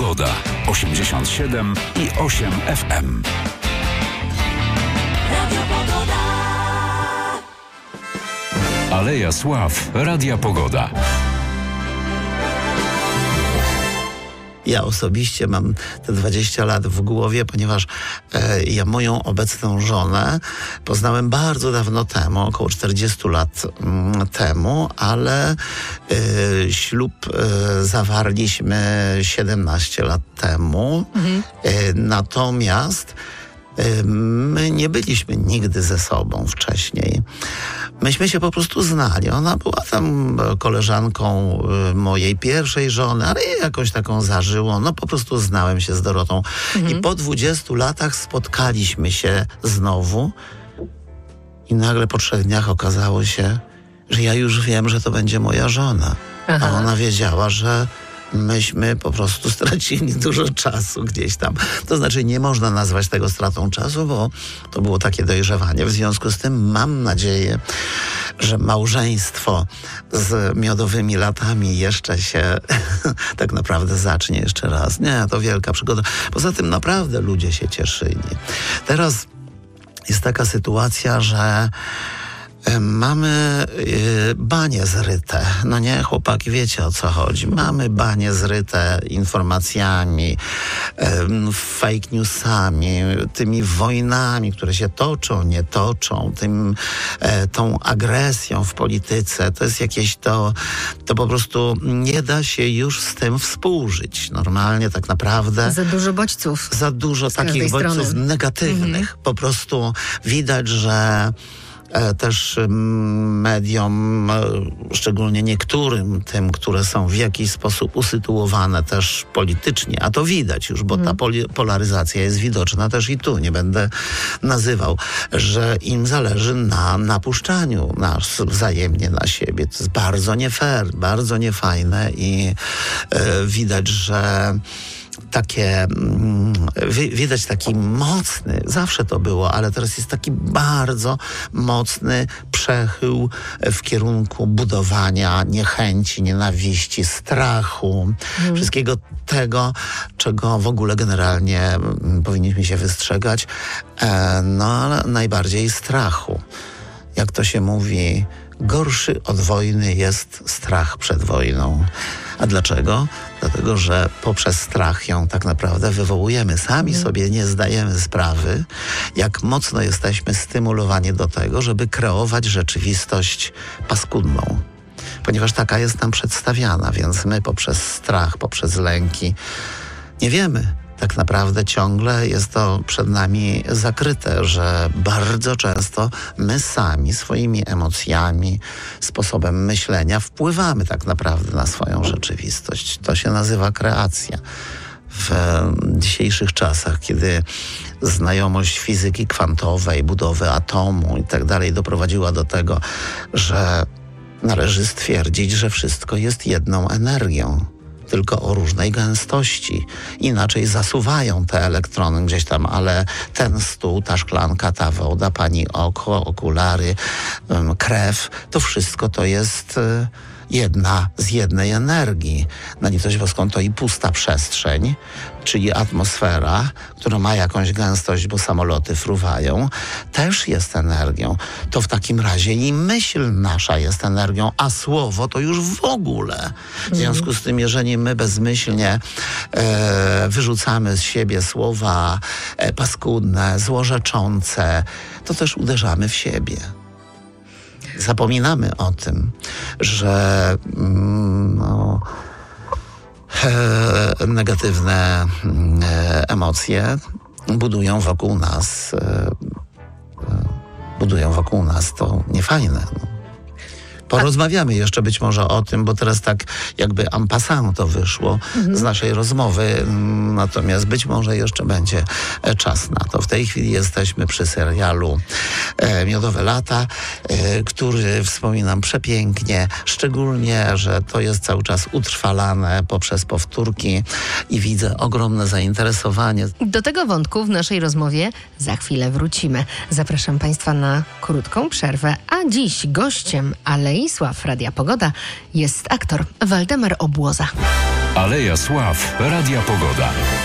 Pogoda 87,8 FM. Aleja Sław Radia Pogoda. Ja osobiście mam te 20 lat w głowie, ponieważ ja moją obecną żonę poznałem bardzo dawno temu, około 40 lat temu, ale ślub zawarliśmy 17 lat temu. Natomiast my nie byliśmy nigdy ze sobą wcześniej. Myśmy się po prostu znali. Ona była tam koleżanką mojej pierwszej żony, ale jakąś taką zażyłą. No po prostu znałem się z Dorotą. I po 20 latach spotkaliśmy się znowu i nagle po 3 dniach okazało się, że ja już wiem, że to będzie moja żona. A ona wiedziała, że myśmy po prostu stracili dużo czasu gdzieś tam. To znaczy nie można nazwać tego stratą czasu, bo to było takie dojrzewanie. W związku z tym mam nadzieję, że małżeństwo z miodowymi latami jeszcze się tak naprawdę zacznie jeszcze raz. Nie, to wielka przygoda. Poza tym naprawdę ludzie się cieszyli. Teraz jest taka sytuacja, że mamy banie zryte. No nie, chłopaki, wiecie o co chodzi. Mamy banie zryte informacjami, fake newsami, tymi wojnami, które się toczą, nie toczą, tą agresją w polityce. To jest jakieś to po prostu nie da się już z tym współżyć. Normalnie tak naprawdę. Za dużo bodźców. Za dużo takich bodźców negatywnych. Po prostu widać, że też mediom, szczególnie niektórym tym, które są w jakiś sposób usytuowane też politycznie, a to widać już, bo ta polaryzacja jest widoczna też i tu, nie będę nazywał, że im zależy na napuszczaniu nas wzajemnie na siebie. To jest bardzo nie fair, bardzo niefajne i widać, że widać taki mocny, zawsze to było, ale teraz jest taki bardzo mocny przechył w kierunku budowania niechęci, nienawiści, strachu, wszystkiego tego, czego w ogóle generalnie powinniśmy się wystrzegać, no ale najbardziej strachu. Jak to się mówi, gorszy od wojny jest strach przed wojną. A dlaczego? Dlatego, że poprzez strach ją tak naprawdę wywołujemy. Sami sobie nie zdajemy sprawy, jak mocno jesteśmy stymulowani do tego, żeby kreować rzeczywistość paskudną. Ponieważ taka jest nam przedstawiana, więc my poprzez strach, poprzez lęki nie wiemy. Tak naprawdę ciągle jest to przed nami zakryte, że bardzo często my sami swoimi emocjami, sposobem myślenia wpływamy tak naprawdę na swoją rzeczywistość. To się nazywa kreacja. W dzisiejszych czasach, kiedy znajomość fizyki kwantowej, budowy atomu i tak dalej doprowadziła do tego, że należy stwierdzić, że wszystko jest jedną energią, tylko o różnej gęstości. Inaczej zasuwają te elektrony gdzieś tam, ale ten stół, ta szklanka, ta woda, pani oko, okulary, krew, to wszystko to jest z jednej energii. Na litość boską to i pusta przestrzeń, czyli atmosfera, która ma jakąś gęstość, bo samoloty fruwają, też jest energią. To w takim razie i myśl nasza jest energią, a słowo to już w ogóle. W związku z tym, jeżeli my bezmyślnie wyrzucamy z siebie słowa paskudne, złorzeczące, to też uderzamy w siebie. Zapominamy o tym, że negatywne emocje budują wokół nas to niefajne. Porozmawiamy jeszcze być może o tym, bo teraz tak jakby en passant to wyszło z naszej rozmowy, natomiast być może jeszcze będzie czas na to. W tej chwili jesteśmy przy serialu Miodowe lata, który wspominam przepięknie, szczególnie, że to jest cały czas utrwalane poprzez powtórki i widzę ogromne zainteresowanie. Do tego wątku w naszej rozmowie za chwilę wrócimy. Zapraszam Państwa na krótką przerwę, a dziś gościem Alei Sław Radia Pogoda jest aktor Waldemar Obłoza. Aleja Sław. Radia Pogoda.